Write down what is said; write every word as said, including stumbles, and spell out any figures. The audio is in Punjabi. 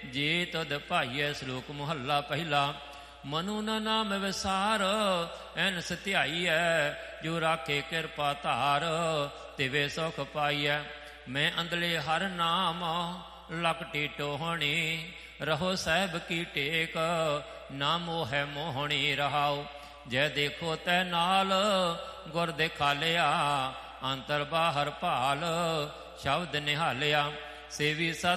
ਜੇ ਤਦ ਭਾਈਐ। ਸ਼ਲੋਕ ਮੁਹੱਲਾ ਪਹਿਲਾ। ਮਨੁ ਨ ਨਾਮ ਵਿਸਾਰ ਐਨ ਸਧਿਆਈਐ। ਜੋ ਰਾਖੇ ਕਿਰਪਾ ਧਾਰ ਤਿਵੇਂ ਸੁਖ ਪਾਈਐ। ਮੈਂ ਅੰਧਲੇ ਹਰ ਨਾਮ ਲਕਟੀ ਟੋਹਣੀ। ਰਹੋ ਸਾਹਿਬ ਕੀ ਟੇਕ ਨਾ ਮੋਹੈ ਮੋਹਣੀ। ਰਹਾਉ ਜੈ ਦੇਖੋ ਤੈ ਨਾਲ ਗੁਰ ਦਿਖਾਲਿਆ। ਅੰਤਰ ਬਾਹਰ ਭਾਲ ਸ਼ਬਦ ਨਿਹਾਲਿਆ। ਸੇਵੀ ਸਤ